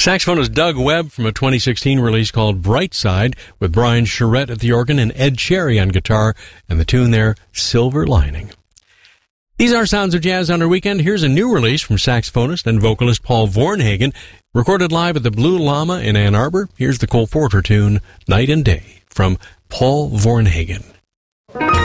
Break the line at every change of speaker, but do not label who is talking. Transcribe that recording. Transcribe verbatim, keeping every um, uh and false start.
Saxophonist Doug Webb from a twenty sixteen release called Bright Side, with Brian Charette at the organ and Ed Cherry on guitar, and the tune there, Silver Lining. These are Sounds of Jazz on our weekend. Here's a new release from saxophonist and vocalist Paul Vornhagen, recorded live at the Blue Llama in Ann Arbor. Here's the Cole Porter tune, Night and Day, from Paul Vornhagen.